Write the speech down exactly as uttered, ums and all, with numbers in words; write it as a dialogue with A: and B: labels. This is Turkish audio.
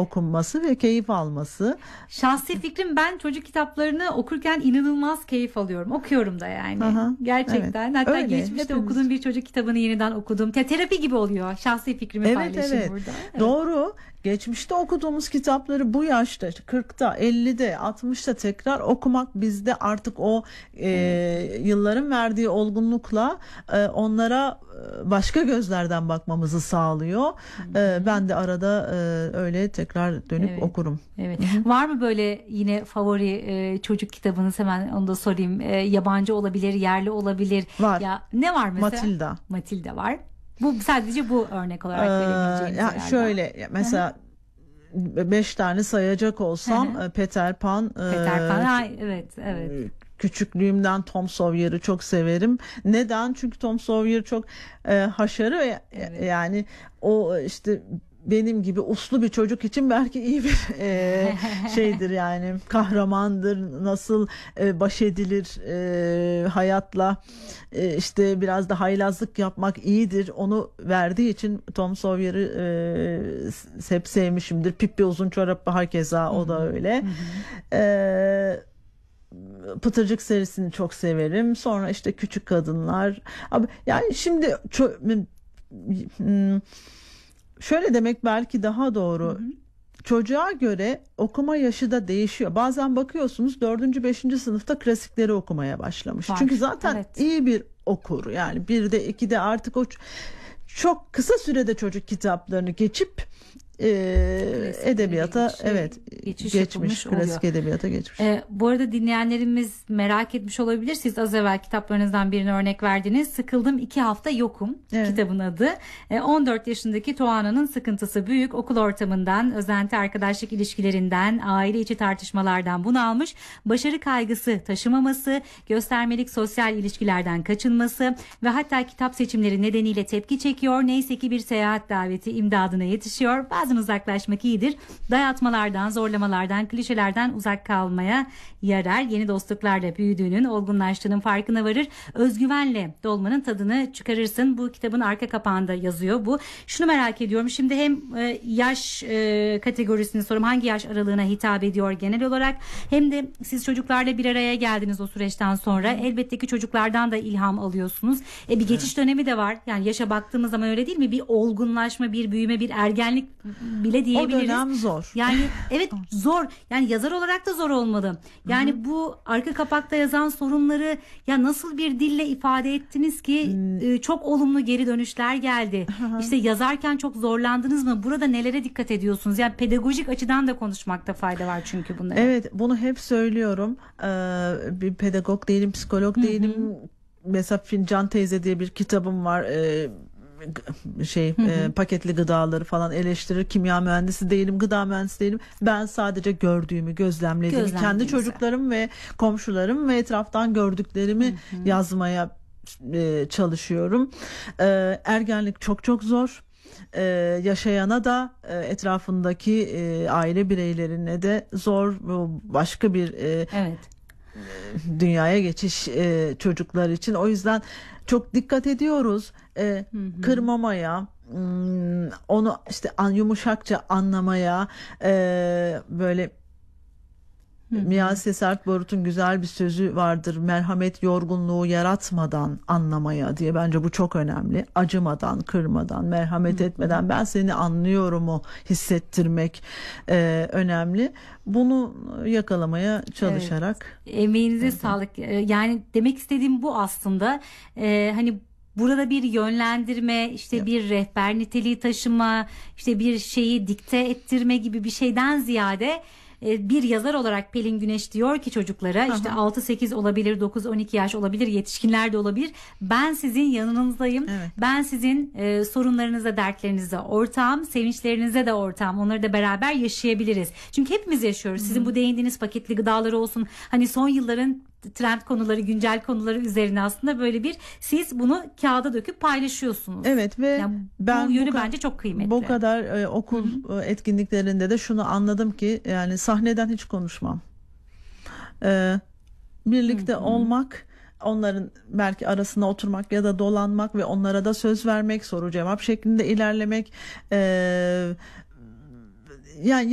A: okunması ve keyif alması.
B: Şahsi fikrim, ben çocuk kitaplarını okurken inanılmaz keyif alıyorum. Okuyorum da yani. Aha, gerçekten. Evet. Hatta öyle, geçmişte hepimiz okuduğum bir çocuk kitabını yeniden okudum. Ya, terapi gibi oluyor. Şahsi fikrimi
A: evet,
B: paylaşayım
A: evet.
B: burada. Evet.
A: Doğru. Geçmişte okuduğumuz kitapları bu yaşta kırkta, ellide, altmışta tekrar okumak bizde artık o e, yılların verdiği olgunlukla e, onlara başka gözlerden bakmamızı sağlıyor. E, ben de arada e, öyle tekrar dönüp
B: evet,
A: okurum.
B: Evet. Hı-hı. Var mı böyle yine favori e, çocuk kitabınız? Hemen onu da sorayım. E, yabancı olabilir, yerli olabilir.
A: Var.
B: Ya ne var mesela?
A: Matilda.
B: Matilda var. Bu sadece bu örnek olarak verebileceğimiz
A: ee, ya şöyle mesela Hı-hı. beş tane sayacak olsam Hı-hı. Peter Pan,
B: Peter Pan, e, ha, evet, evet.
A: Küçüklüğümden Tom Sawyer'ı çok severim. Neden? Çünkü Tom Sawyer çok e, haşarı ve evet. yani o işte benim gibi uslu bir çocuk için belki iyi bir e, şeydir yani, kahramandır, nasıl e, baş edilir e, hayatla, e, işte biraz da haylazlık yapmak iyidir, onu verdiği için Tom Sawyer'ı e, hep sevmişimdir. Pippi Uzunçorap hakeza, o da öyle. e, Pıtırcık serisini çok severim. Sonra işte Küçük Kadınlar. Abi yani şimdi ço- şöyle demek belki daha doğru. Hı hı. Çocuğa göre okuma yaşı da değişiyor. Bazen bakıyorsunuz dördüncü, beşinci sınıfta klasikleri okumaya başlamış. Var. Çünkü zaten evet. iyi bir okur. Yani bir de iki de artık o çok kısa sürede çocuk kitaplarını geçip Ee, edebiyata geçiş, evet geçmiş, klasik edebiyata geçmiş.
B: Ee, bu arada dinleyenlerimiz merak etmiş olabilir. Siz az evvel kitaplarınızdan birine örnek verdiniz. Sıkıldım, iki hafta yokum, evet. kitabın adı. Ee, on dört yaşındaki Tuana'nın sıkıntısı büyük. Okul ortamından, özenti arkadaşlık ilişkilerinden, aile içi tartışmalardan bunalmış. Başarı kaygısı taşımaması, göstermelik sosyal ilişkilerden kaçınması ve hatta kitap seçimleri nedeniyle tepki çekiyor. Neyse ki bir seyahat daveti imdadına yetişiyor. Bazen uzaklaşmak iyidir. Dayatmalardan, zorlamalardan, klişelerden uzak kalmaya yarar. Yeni dostluklarla büyüdüğünün, olgunlaştığının farkına varır. Özgüvenle dolmanın tadını çıkarırsın. Bu kitabın arka kapağında yazıyor bu. Şunu merak ediyorum. Şimdi hem e, yaş e, kategorisini sorum. Hangi yaş aralığına hitap ediyor genel olarak? Hem de siz çocuklarla bir araya geldiniz o süreçten sonra. Elbette ki çocuklardan da ilham alıyorsunuz. E, bir geçiş dönemi de var. Yani yaşa baktığımız zaman öyle değil mi? Bir olgunlaşma, bir büyüme, bir ergenlik bile diyebiliriz.
A: O dönem zor.
B: Yani evet, zor. Yani yazar olarak da zor olmalı. Yani Hı-hı. bu arka kapakta yazan sorunları ya nasıl bir dille ifade ettiniz ki hmm. çok olumlu geri dönüşler geldi. Hı-hı. İşte yazarken çok zorlandınız mı? Burada nelere dikkat ediyorsunuz? Yani pedagojik açıdan da konuşmakta fayda var çünkü bunları.
A: Evet, bunu hep söylüyorum. Ee, bir pedagog değilim, psikolog Hı-hı. değilim. Mesela Fincan Teyze diye bir kitabım var. Ee, şey hı hı. E, paketli gıdaları falan eleştirir. Kimya mühendisi değilim, gıda mühendisi değilim. Ben sadece gördüğümü, gözlemlediğimi, kendi çocuklarım ve komşularım ve etraftan gördüklerimi hı hı. yazmaya e, çalışıyorum. E, ergenlik çok çok zor. Ee, yaşayana da e, etrafındaki e, aile bireylerine de zor. Başka bir e,
B: evet.
A: dünyaya geçiş e, çocuklar için. O yüzden çok dikkat ediyoruz e, hı hı. kırmamaya, onu işte yumuşakça anlamaya, e, böyle Miyal Sesert Barut'un güzel bir sözü vardır. Merhamet yorgunluğu yaratmadan anlamaya diye. Bence bu çok önemli. Acımadan, kırmadan, merhamet Hı-hı. etmeden ben seni anlıyorum o hissettirmek e, önemli. Bunu yakalamaya çalışarak.
B: Evet. Emeğinize evet. sağlık. Yani demek istediğim bu aslında. Ee, hani burada bir yönlendirme, işte evet. bir rehber niteliği taşıma, işte bir şeyi dikte ettirme gibi bir şeyden ziyade bir yazar olarak Pelin Güneş diyor ki çocuklara Aha. işte altı sekiz olabilir, dokuz on iki yaş olabilir, yetişkinler de olabilir. Ben sizin yanınızdayım. Evet. Ben sizin e, sorunlarınıza, dertlerinize ortağım, sevinçlerinize de ortağım. Onları da beraber yaşayabiliriz. Çünkü hepimiz yaşıyoruz. Hı-hı. Sizin bu değindiğiniz paketli gıdaları olsun. Hani son yılların trend konuları, güncel konuları üzerine aslında böyle bir siz bunu kağıda döküp paylaşıyorsunuz.
A: Evet ve
B: yani ben bu yönü bu bence çok kıymetli.
A: Bu kadar e, okul Hı-hı. etkinliklerinde de şunu anladım ki yani sahneden hiç konuşmam. Ee, birlikte Hı-hı. olmak, onların belki arasına oturmak ya da dolanmak ve onlara da söz vermek, soru cevap şeklinde ilerlemek. Ee, yani